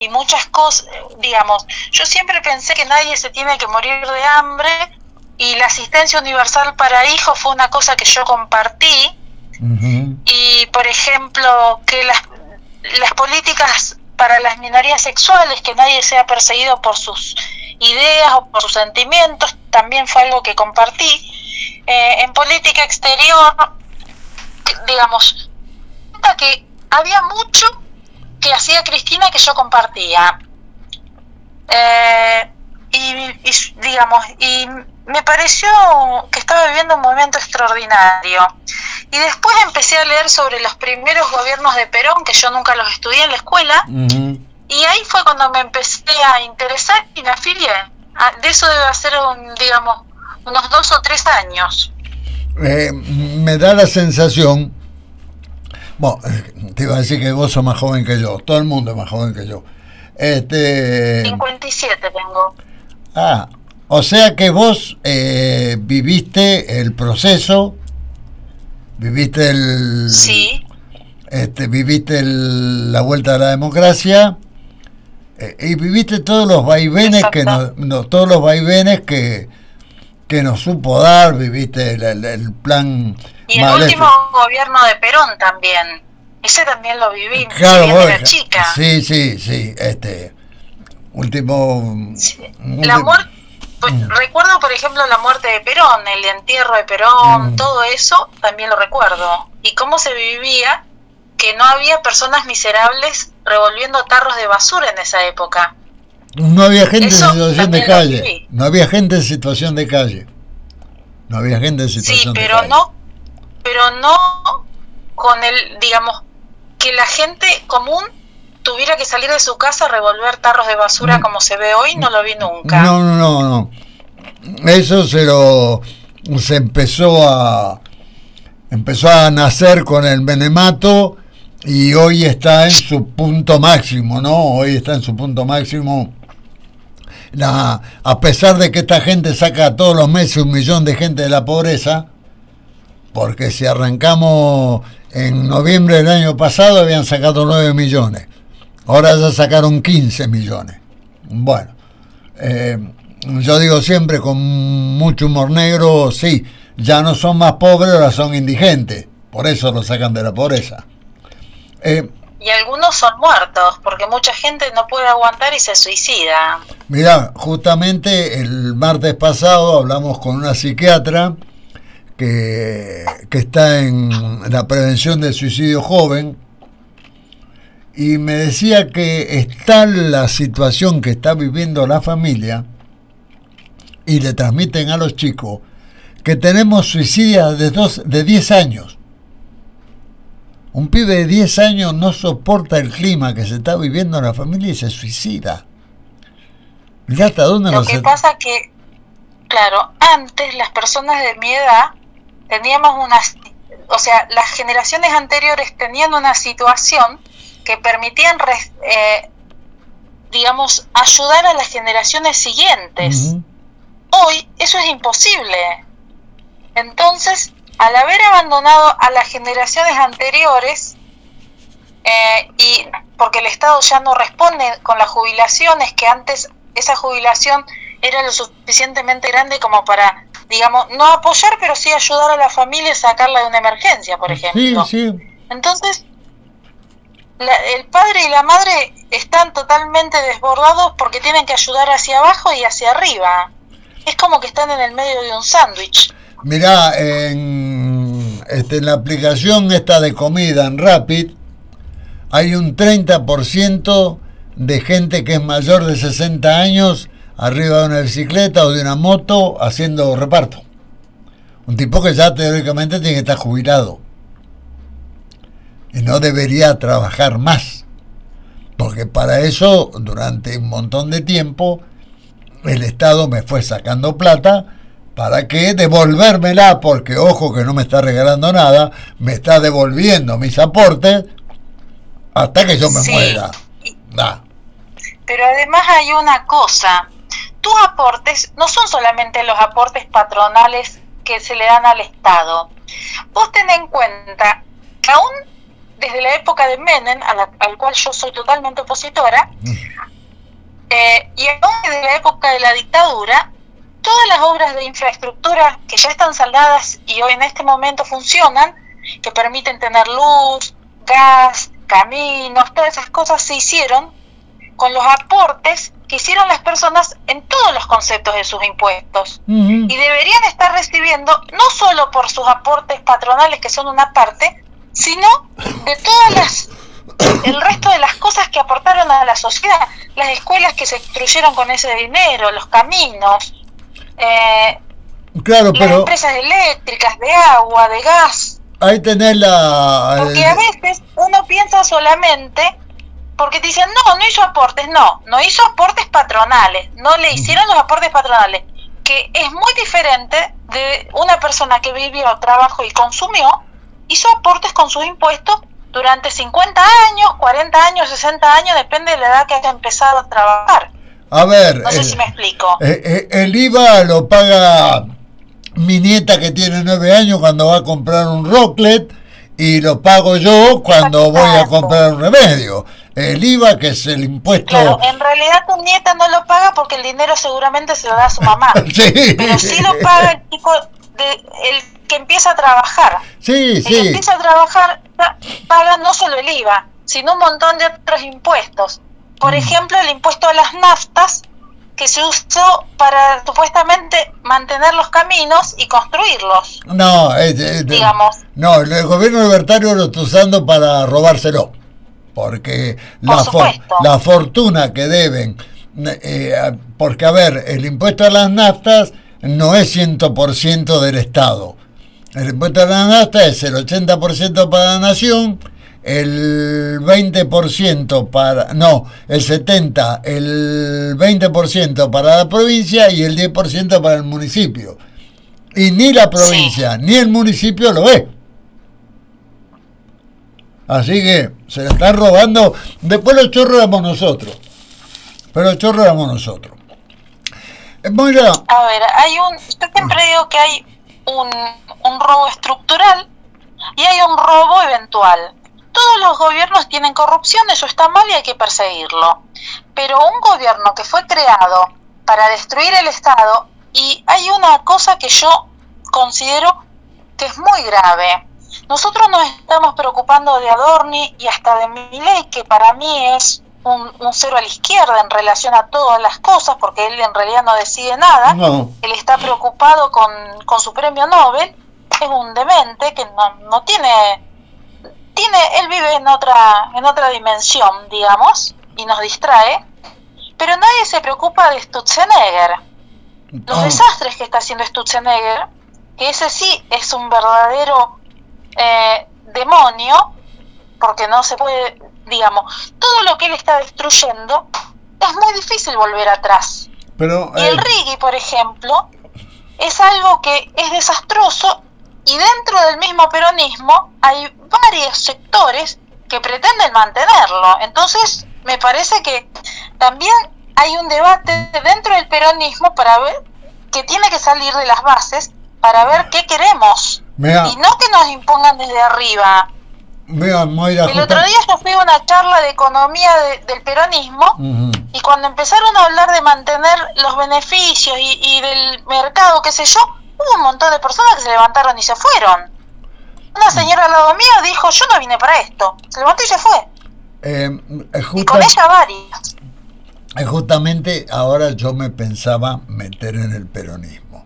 y muchas cosas, digamos, yo siempre pensé que nadie se tiene que morir de hambre, y la asistencia universal para hijos fue una cosa que yo compartí. Y por ejemplo, que las políticas para las minorías sexuales, que nadie sea perseguido por sus ideas o por sus sentimientos, también fue algo que compartí. En política exterior, digamos, que había mucho que hacía Cristina que yo compartía, y me pareció que estaba viviendo un momento extraordinario. Y después empecé a leer sobre los primeros gobiernos de Perón, que yo nunca los estudié en la escuela, y ahí fue cuando me empecé a interesar y me afilié. De eso debe hacer, unos 2 o 3 años. Me da la sensación, bueno, te iba a decir que vos sos más joven que yo, todo el mundo es más joven que yo. 57 tengo. O sea que vos viviste el proceso, viviste sí. Viviste la vuelta a la democracia, y viviste todos los vaivenes que nos supo dar, viviste el plan. Y el último gobierno de Perón también, ese también lo viví, claro, vos era chica. Sí, último. Sí. La muerte. Recuerdo, por ejemplo, la muerte de Perón, el entierro de Perón, todo eso también lo recuerdo. Y cómo se vivía, que no había personas miserables revolviendo tarros de basura en esa época. No había gente en situación de calle. No había gente en situación de calle. Sí, pero no con que la gente común tuviera que salir de su casa a revolver tarros de basura como se ve hoy, no lo vi nunca. No. Eso se empezó a nacer con el menemato, y hoy está en su punto máximo, ¿no? Hoy está en su punto máximo. A pesar de que esta gente saca todos los meses 1 millón de gente de la pobreza, porque si arrancamos en noviembre del año pasado habían sacado 9 millones. Ahora ya sacaron 15 millones. Bueno, yo digo siempre con mucho humor negro, sí, ya no son más pobres, ahora son indigentes. Por eso lo sacan de la pobreza. Y algunos son muertos, porque mucha gente no puede aguantar y se suicida. Mirá, justamente el martes pasado hablamos con una psiquiatra que está en la prevención del suicidio joven, y me decía que está la situación que está viviendo la familia, y le transmiten a los chicos que tenemos suicidas de 10 años. Un pibe de 10 años no soporta el clima que se está viviendo en la familia y se suicida. Mirá hasta dónde Lo que pasa que, claro, antes las personas de mi edad teníamos las generaciones anteriores tenían una situación que permitían, ayudar a las generaciones siguientes. Hoy eso es imposible. Entonces, al haber abandonado a las generaciones anteriores, y porque el Estado ya no responde con las jubilaciones, que antes esa jubilación era lo suficientemente grande como para, no apoyar, pero sí ayudar a la familia a sacarla de una emergencia, por ejemplo. Sí. Entonces, el padre y la madre están totalmente desbordados porque tienen que ayudar hacia abajo y hacia arriba. Es como que están en el medio de un sándwich. Mirá, en la aplicación esta de comida en Rapid, hay un 30% de gente que es mayor de 60 años arriba de una bicicleta o de una moto haciendo reparto. Un tipo que ya teóricamente tiene que estar jubilado y no debería trabajar más, porque para eso durante un montón de tiempo el Estado me fue sacando plata para que devolvérmela, porque ojo que no me está regalando nada, me está devolviendo mis aportes hasta que yo me muera. Pero además hay una cosa, tus aportes no son solamente los aportes patronales que se le dan al Estado. Vos ten en cuenta que aún desde la época de Menem, al cual yo soy totalmente opositora, y aún desde la época de la dictadura, todas las obras de infraestructura que ya están saldadas y hoy en este momento funcionan, que permiten tener luz, gas, caminos, todas esas cosas se hicieron con los aportes que hicieron las personas en todos los conceptos de sus impuestos. Y deberían estar recibiendo no solo por sus aportes patronales, que son una parte, sino de todas el resto de las cosas que aportaron a la sociedad, las escuelas que se construyeron con ese dinero, los caminos, claro, las empresas eléctricas, de agua, de gas. Ahí tenés porque a veces uno piensa solamente, porque te dicen, no hizo aportes, no hizo aportes patronales, no le hicieron los aportes patronales, que es muy diferente de una persona que vivió, trabajó y consumió, hizo aportes con sus impuestos durante 50 años, 40 años, 60 años, depende de la edad que haya empezado a trabajar. A ver, no sé si me explico. El IVA lo paga mi nieta que tiene 9 años cuando va a comprar un roclet, y lo pago yo cuando voy a comprar un remedio. El IVA, que es el impuesto... Claro, en realidad tu nieta no lo paga porque el dinero seguramente se lo da a su mamá. Sí. Pero sí lo paga el tipo el que empieza a trabajar. Sí, el que empieza a trabajar paga no solo el IVA, sino un montón de otros impuestos. Por ejemplo, el impuesto a las naftas, que se usó para supuestamente mantener los caminos y construirlos. Digamos. No, el gobierno libertario lo está usando para robárselo, porque la fortuna que deben, porque a ver, el impuesto a las naftas no es 100% del Estado. El impuesto a las naftas es el 80% para la nación, el 20% el 70%, el 20% para la provincia y el 10% para el municipio. Y ni la provincia ni el municipio lo ve. Así que se lo están robando. Después los chorros éramos nosotros. Moira. A ver, yo siempre digo que hay un robo estructural y hay un robo eventual. Todos los gobiernos tienen corrupción, eso está mal y hay que perseguirlo. Pero un gobierno que fue creado para destruir el Estado, y hay una cosa que yo considero que es muy grave. Nosotros nos estamos preocupando de Adorni y hasta de Milei, que para mí es un cero a la izquierda en relación a todas las cosas, porque él en realidad no decide nada. No. Él está preocupado con su premio Nobel, es un demente que no tiene... él vive en otra dimensión, digamos, y nos distrae, pero nadie se preocupa de Sturzenegger. Los desastres que está haciendo Sturzenegger, que ese sí es un verdadero demonio, porque no se puede, digamos, todo lo que él está destruyendo, es muy difícil volver atrás. Pero, y el Righi, por ejemplo, es algo que es desastroso. Y dentro del mismo peronismo hay varios sectores que pretenden mantenerlo. Entonces, me parece que también hay un debate dentro del peronismo para ver, que tiene que salir de las bases para ver qué queremos. Y no que nos impongan desde arriba. Moira, el otro día yo fui a una charla de economía del peronismo, y cuando empezaron a hablar de mantener los beneficios y del mercado, qué sé yo, hubo un montón de personas que se levantaron y se fueron. Una señora al lado mío dijo, yo no vine para esto. Se levantó y se fue. Y con ella varias. Justamente ahora yo me pensaba meter en el peronismo.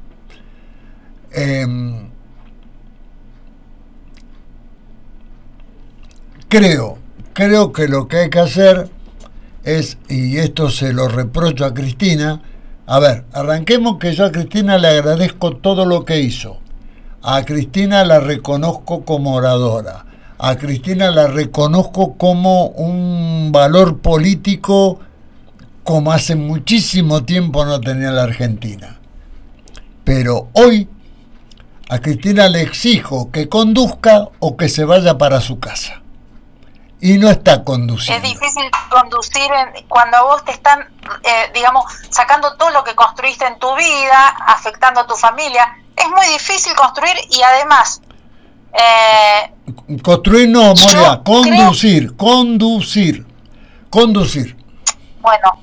Creo que lo que hay que hacer es, y esto se lo reprocho a Cristina. A ver, arranquemos que yo a Cristina le agradezco todo lo que hizo. A Cristina la reconozco como oradora. A Cristina la reconozco como un valor político como hace muchísimo tiempo no tenía la Argentina. Pero hoy a Cristina le exijo que conduzca o que se vaya para su casa. Y no está conduciendo. Es difícil conducir cuando vos te están, digamos, sacando todo lo que construiste en tu vida, afectando a tu familia. Es muy difícil construir y además Construir no, Moria, conducir. Bueno,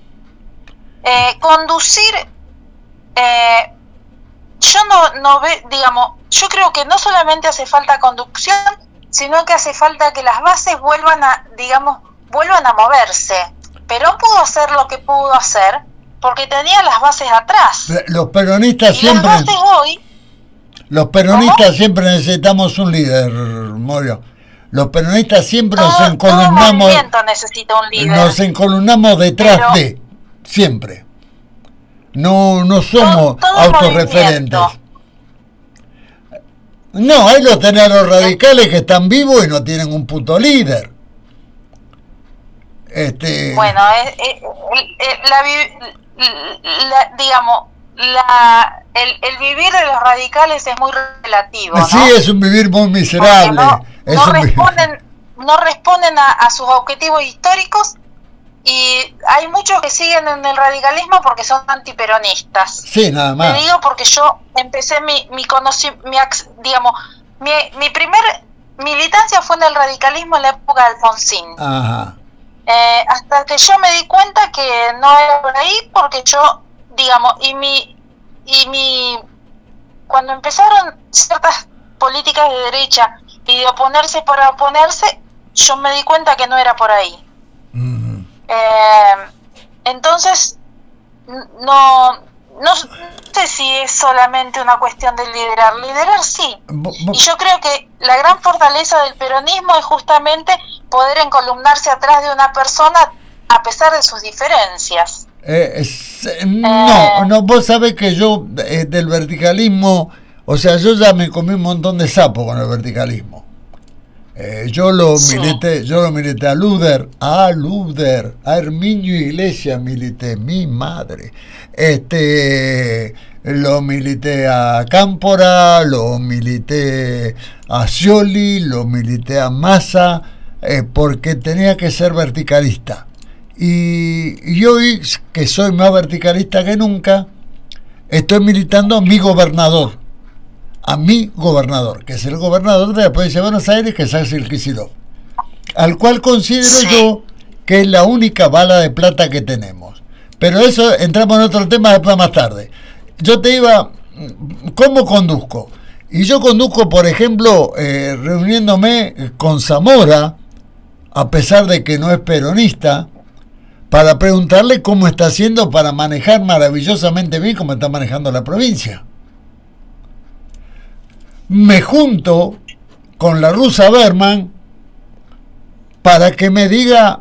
conducir, yo no ve, digamos, yo creo que no solamente hace falta conducción, sino que hace falta que las bases vuelvan a moverse. Perón pudo hacer lo que pudo hacer porque tenía las bases atrás. Los peronistas siempre... Las bases hoy... Los peronistas siempre necesitamos un líder, Moria. Los peronistas siempre nos encolumnamos... Todo movimiento necesita un líder. Nos encolumnamos detrás de... Siempre. No somos autorreferentes. No, ahí los tenés a los radicales que están vivos y no tienen un puto líder. Bueno, el vivir de los radicales es muy relativo, ¿no? Sí, es un vivir muy miserable. No responden a sus objetivos históricos, y hay muchos que siguen en el radicalismo porque son antiperonistas. Sí, nada más. Te digo porque yo empecé mi primer militancia fue en el radicalismo en la época de Alfonsín. Ajá. Hasta que yo me di cuenta que no era por ahí, porque yo, digamos, cuando empezaron ciertas políticas de derecha y de oponerse por oponerse, yo me di cuenta que no era por ahí. Entonces no sé si es solamente una cuestión de liderar sí, y yo creo que la gran fortaleza del peronismo es justamente poder encolumnarse atrás de una persona a pesar de sus diferencias. No, vos sabés que yo del verticalismo, o sea, yo ya me comí un montón de sapo con el verticalismo. Yo lo milité a Luder, a Herminio Iglesias milité, mi madre. Lo milité a Cámpora, lo milité a Scioli, lo milité a Massa, porque tenía que ser verticalista. Y hoy, que soy más verticalista que nunca, estoy militando a mi gobernador, que es el gobernador de la provincia de Buenos Aires, que es Axel Kicillof, al cual considero yo que es la única bala de plata que tenemos. Pero eso entramos en otro tema después más tarde. Yo te iba, ¿cómo conduzco? Y yo conduzco, por ejemplo, reuniéndome con Zamora, a pesar de que no es peronista, para preguntarle cómo está haciendo para manejar maravillosamente bien como está manejando la provincia. Me junto con la rusa Berman para que me diga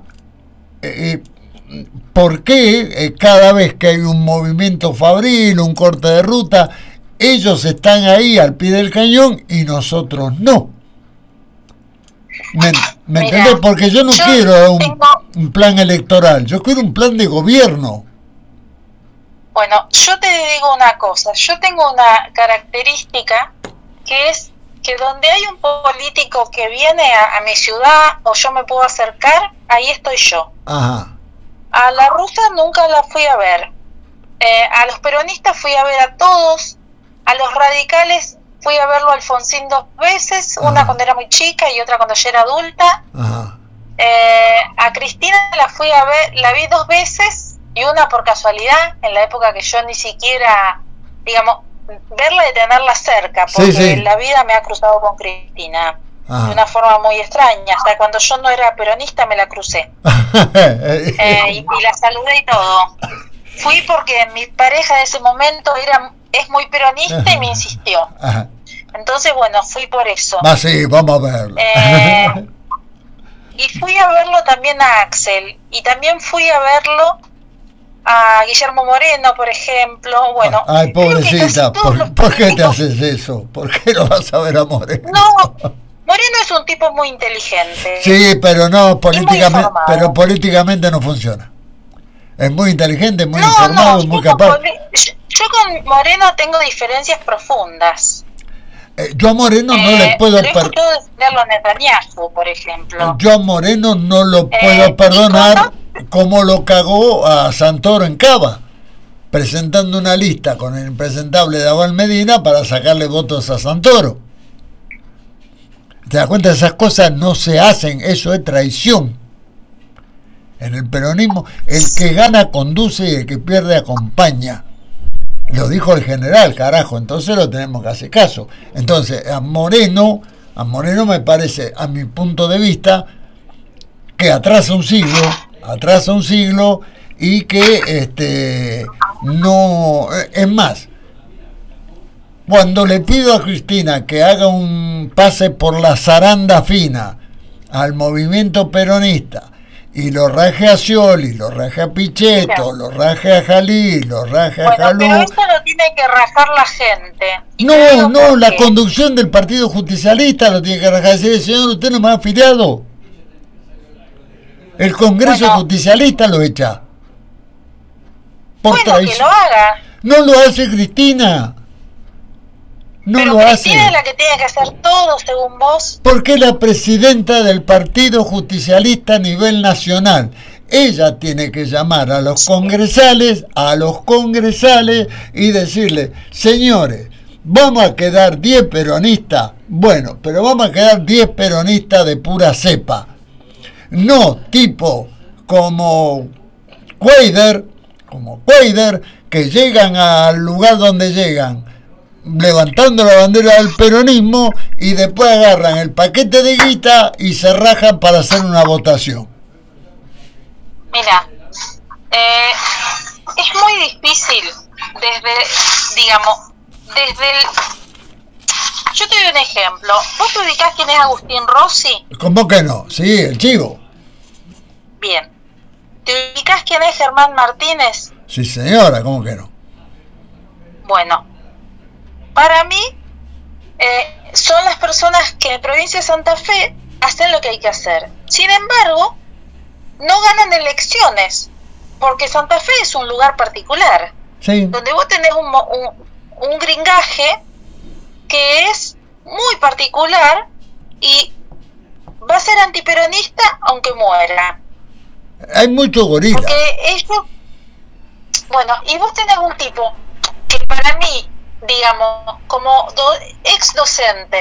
por qué cada vez que hay un movimiento fabril, un corte de ruta, ellos están ahí al pie del cañón y nosotros no. ¿Me entendés? Porque yo no quiero un plan electoral, yo quiero un plan de gobierno. Bueno, yo te digo una cosa, yo tengo una característica que es que donde hay un político que viene a mi ciudad o yo me puedo acercar, ahí estoy yo. Ajá. A la rusa nunca la fui a ver, a los peronistas fui a ver a todos, a los radicales fui a verlo a Alfonsín 2 veces, una cuando era muy chica y otra cuando ya era adulta. Ajá. A Cristina la fui a ver, la vi 2 veces y una por casualidad, en la época que yo ni siquiera, digamos, verla y tenerla cerca, porque la vida me ha cruzado con Cristina de una forma muy extraña. Hasta cuando yo no era peronista me la crucé y la saludé y todo. Fui porque mi pareja de ese momento es muy peronista y me insistió. Entonces, bueno, fui por eso. Sí, vamos a verlo. Y fui a verlo también a Axel, y también fui a verlo a Guillermo Moreno, por ejemplo. Bueno, ay, pobrecita, ¿por qué te haces eso? ¿Por qué no vas a ver a Moreno? No, Moreno es un tipo muy inteligente. Sí, pero no políticamente no funciona. Es muy inteligente, muy informado, muy capaz. Yo con Moreno tengo diferencias profundas. Yo a Moreno no le puedo perdonar a Netanyahu, por ejemplo. Yo a Moreno no lo puedo perdonar como lo cagó a Santoro en Cava, presentando una lista con el impresentable de Abel Medina para sacarle votos a Santoro. ¿Te das cuenta? Esas cosas no se hacen, eso es traición. En el peronismo, el que gana conduce y el que pierde acompaña. Lo dijo el general, carajo, entonces lo tenemos que hacer caso. Entonces, a Moreno me parece, a mi punto de vista, que atrasa un siglo y que no, es más, cuando le pido a Cristina que haga un pase por la zaranda fina al movimiento peronista y lo raje a Scioli, lo raje a Pichetto, lo raje a Jalí, lo raje a Jalú. Pero eso lo tiene que rajar la gente. No, la conducción del Partido Justicialista lo tiene que rajar. Decir, señor, usted no me ha afiliado. El Congreso Justicialista lo echa. Por traición. Que lo haga. No lo hace Cristina. No pero lo Cristina hace. Es la que tiene que hacer todo, según vos. Porque es la presidenta del Partido Justicialista a nivel nacional. Ella tiene que llamar a los congresales y decirle, señores, vamos a quedar 10 peronistas. Bueno, pero vamos a quedar 10 peronistas de pura cepa. No tipo como Cuader, que llegan al lugar donde llegan levantando la bandera del peronismo y después agarran el paquete de guita y se rajan para hacer una votación. Mira, es muy difícil yo te doy un ejemplo. ¿Vos te ubicás quién es Agustín Rossi? ¿Cómo que no? Sí, el chivo. Bien. ¿Te ubicás quién es Germán Martínez? Sí, señora, ¿cómo que no? Bueno, para mí son las personas que en provincia de Santa Fe hacen lo que hay que hacer. Sin embargo, no ganan elecciones, porque Santa Fe es un lugar particular, sí, donde vos tenés un gringaje que es muy particular y va a ser antiperonista aunque muera. Hay mucho gorila. Porque ellos, bueno, y vos tenés un tipo que para mí, digamos, como ex docente,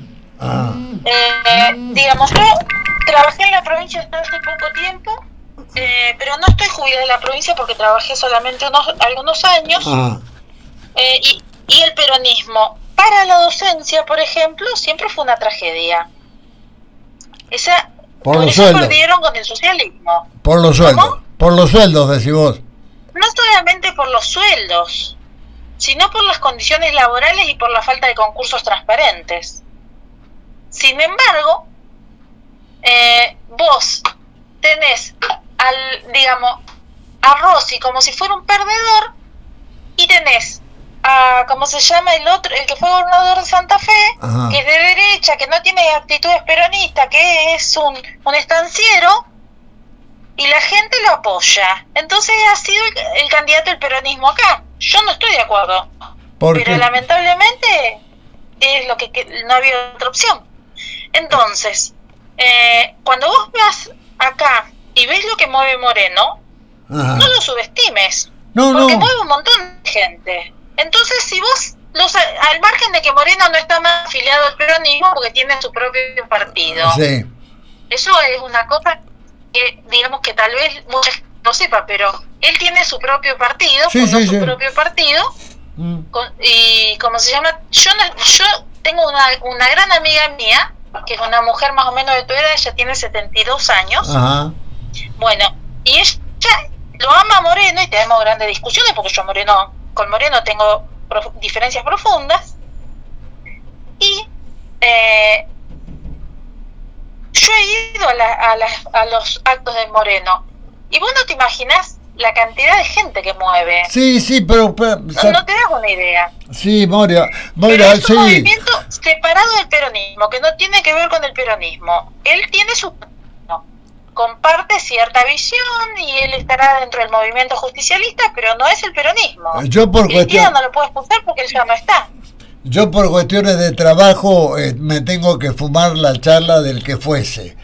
digamos, yo trabajé en la provincia hasta hace poco tiempo, pero no estoy jubilada en la provincia porque trabajé solamente algunos años, y el peronismo para la docencia, por ejemplo, siempre fue una tragedia. Por eso perdieron con el socialismo. Por los sueldos. Por los sueldos, decís vos. No solamente por los sueldos, sino por las condiciones laborales y por la falta de concursos transparentes. Sin embargo, vos tenés a Rossi como si fuera un perdedor y tenés ¿cómo se llama el otro? El que fue gobernador de Santa Fe, ajá, que es de derecha, que no tiene actitudes peronistas, que es un estanciero, y la gente lo apoya. Entonces ha sido el candidato del peronismo acá. Yo no estoy de acuerdo, pero lamentablemente es lo que no había otra opción. Entonces, cuando vos vas acá y ves lo que mueve Moreno, ajá, no lo subestimes, porque mueve un montón de gente. Entonces, si vos, al margen de que Moreno no está más afiliado al peronismo porque tiene su propio partido, sí, eso es una cosa que, digamos, que tal vez mucha gente no sepa, pero él tiene su propio partido, sí, fundó sí, su sí, propio partido, y ¿cómo se llama? Yo tengo una gran amiga mía, que es una mujer más o menos de tu edad, ella tiene 72 años, ajá, bueno, y ella lo ama a Moreno, y tenemos grandes discusiones, porque yo con Moreno tengo diferencias profundas, y yo he ido a los actos de Moreno, y vos no te imaginás la cantidad de gente que mueve. Sí, pero no te das una idea. Sí, Moria, es un movimiento separado del peronismo, que no tiene que ver con el peronismo. Él tiene comparte cierta visión y él estará dentro del movimiento justicialista, pero no es el peronismo. Yo por cuestión no lo puedo expulsar porque él ya no está. Yo por cuestiones de trabajo me tengo que fumar la charla del que fuese.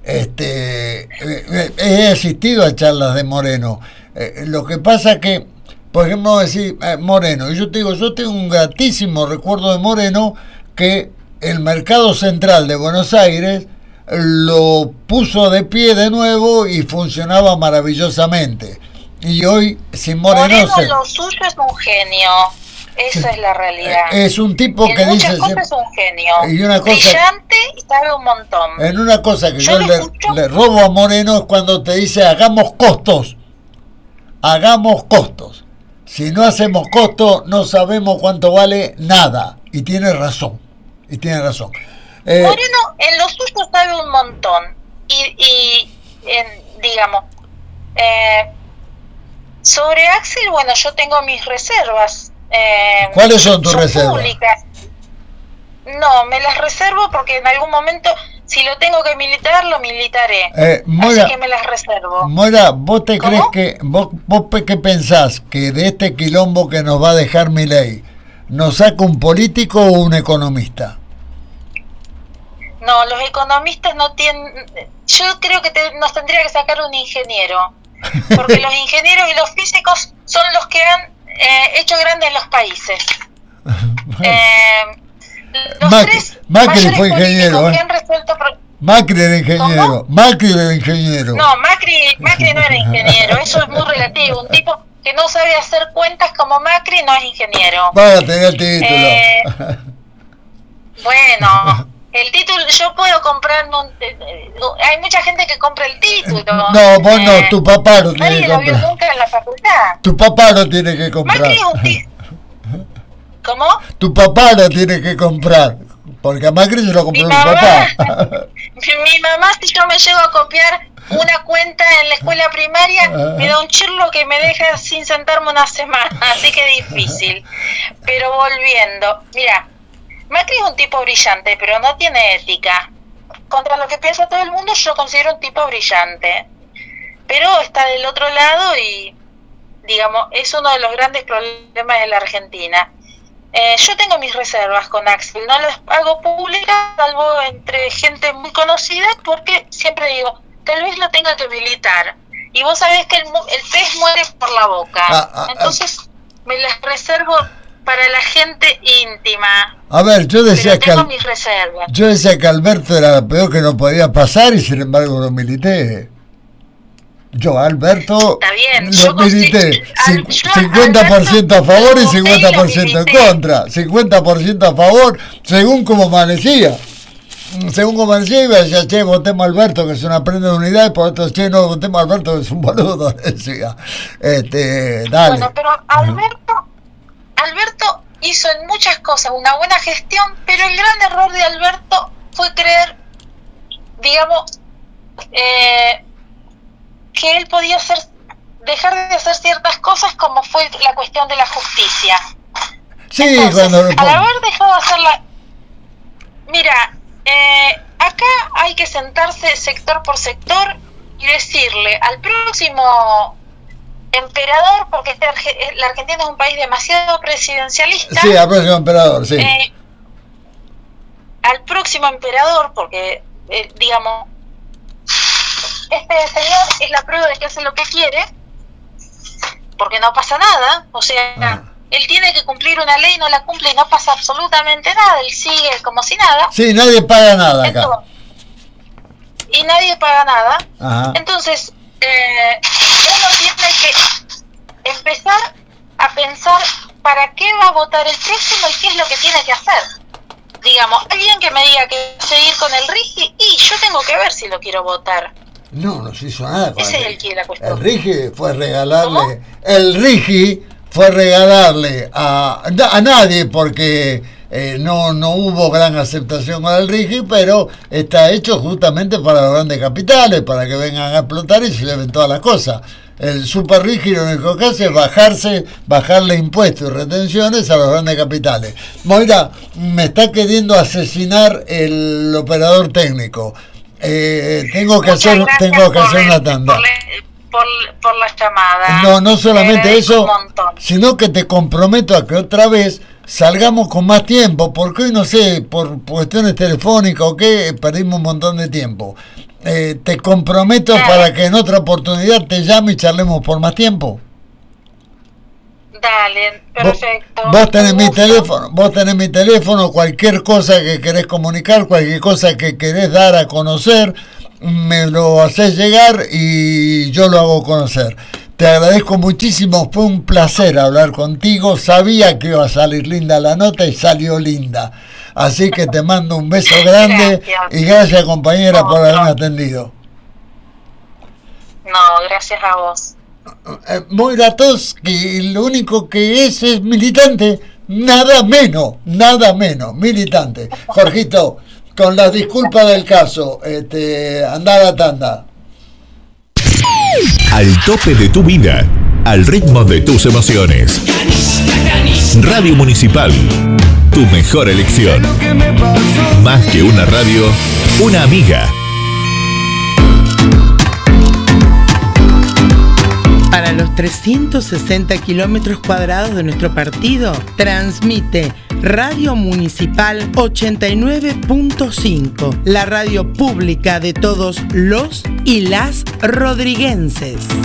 He asistido a charlas de Moreno. Lo que pasa que, por ejemplo, decir Moreno, y yo te digo, yo tengo un gratísimo recuerdo de Moreno, que el mercado central de Buenos Aires lo puso de pie de nuevo y funcionaba maravillosamente. Y hoy, sin Moreno... Lo suyo es un genio. Esa es la realidad. Es un tipo que dice... En muchas cosas es un genio. Y una cosa, brillante y sabe un montón. En una cosa que yo le robo a Moreno es cuando te dice hagamos costos. Hagamos costos. Si no hacemos costos, no sabemos cuánto vale nada. Y tiene razón. Moreno en lo suyo sabe un montón. Digamos... sobre Axel, bueno, yo tengo mis reservas. ¿Cuáles son tus reservas? Públicas. No, me las reservo porque en algún momento, si lo tengo que militar, lo militaré. Moira, así que me las reservo. Moira, ¿vos te crees que vos qué pensás que de este quilombo que nos va a dejar Milei nos saca un político o un economista? No, los economistas no tienen... Yo creo que nos tendría que sacar un ingeniero, porque los ingenieros y los físicos son los que han hecho grandes los países. Macri fue ingeniero, que han resuelto Macri era ingeniero. ¿Cómo? Macri era ingeniero. No, Macri no era ingeniero, eso es muy relativo. Un tipo que no sabe hacer cuentas como Macri no es ingeniero. Va a tener título. Bueno, el título, yo puedo comprarme hay mucha gente que compra el título. No, vos no, tu papá lo tiene que comprar. Nadie lo vio nunca en la facultad. Tu papá lo tiene que comprar. Macri es un ¿Cómo? Tu papá lo tiene que comprar, porque a Macri se lo compró mi papá. Mi mamá, si yo me llego a copiar una cuenta en la escuela primaria, me da un chirlo que me deja sin sentarme una semana, así que difícil. Pero volviendo, mira, Macri es un tipo brillante, pero no tiene ética. Contra lo que piensa todo el mundo, yo considero un tipo brillante. Pero está del otro lado y, digamos, es uno de los grandes problemas de la Argentina. Yo tengo mis reservas con Axel, no las hago públicas, salvo entre gente muy conocida, porque siempre digo, tal vez lo tenga que militar. Y vos sabés que el pez muere por la boca. Entonces me las reservo para la gente íntima. A ver, yo decía mis reservas. Yo decía que Alberto era lo peor que no podía pasar y sin embargo lo milité. Yo, Alberto, está bien, lo milité. 50% a favor y 50% en contra. 50% a favor, según como amanecía. Según como amanecía, iba a decir, che, votemos a Alberto, que es una prenda de unidad, y por otro, che, no, votemos a Alberto, que es un boludo, decía. Dale. Bueno, pero Alberto hizo en muchas cosas una buena gestión, pero el gran error de Alberto fue creer, digamos, que él podía dejar de hacer ciertas cosas, como fue la cuestión de la justicia. Sí, entonces, al haber dejado de hacerla, mira, acá hay que sentarse sector por sector y decirle al próximo emperador, porque la Argentina es un país demasiado presidencialista. Sí, al próximo emperador, sí. Al próximo emperador, porque, digamos, este señor es la prueba de que hace lo que quiere, porque no pasa nada, o sea, él tiene que cumplir una ley, no la cumple y no pasa absolutamente nada, él sigue como si nada. Sí, nadie paga nada acá. Y nadie paga nada. Ajá. Entonces, uno tiene que empezar a pensar para qué va a votar el próximo y qué es lo que tiene que hacer. Digamos, alguien que me diga que seguir con el RIGI, y yo tengo que ver si lo quiero votar. No se hizo nada con ese es el que la cuestión. El RIGI fue regalarle. ¿Cómo? El RIGI fue regalarle a nadie, porque no hubo gran aceptación con el RIGI, pero está hecho justamente para los grandes capitales, para que vengan a explotar y se lleven todas las cosas. El super RIGI lo único que hace es bajarle impuestos y retenciones a los grandes capitales. Moira, me está queriendo asesinar el operador técnico. Tengo que hacer una tanda. Por la llamada. No solamente eso, sino que te comprometo a que otra vez salgamos con más tiempo, porque hoy no sé, por cuestiones telefónicas o qué, perdimos un montón de tiempo. Te comprometo para que en otra oportunidad te llame y charlemos por más tiempo. Dale, perfecto. Vos tenés mi teléfono, cualquier cosa que querés comunicar, cualquier cosa que querés dar a conocer, me lo hacés llegar y yo lo hago conocer. Te agradezco muchísimo, fue un placer hablar contigo, sabía que iba a salir linda la nota y salió linda. Así que te mando un beso grande. Gracias. Y gracias, compañera, por haberme atendido. No, gracias a vos. Moira Toski, lo único que es militante, nada menos, militante. Jorgito, con las disculpas del caso, andá a la tanda. Al tope de tu vida, al ritmo de tus emociones. Radio Municipal, tu mejor elección. Más que una radio, una amiga. Para los 360 kilómetros cuadrados de nuestro partido, transmite Radio Municipal 89.5, la radio pública de todos los y las rodriguenses.